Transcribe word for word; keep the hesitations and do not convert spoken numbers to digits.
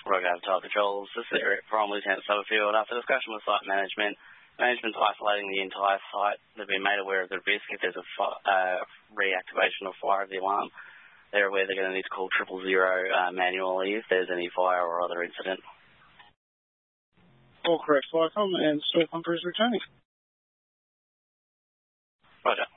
Rogue Tower Patrols. This is Eric from Lieutenant Summerfield. After discussion with site management, management's isolating the entire site. They've been made aware of the risk if there's a uh, reactivation or fire of the alarm. They're aware they're going to need to call triple zero uh, manually if there's any fire or other incident. All correct, Flycom, and Swift Hunter is returning. Roger.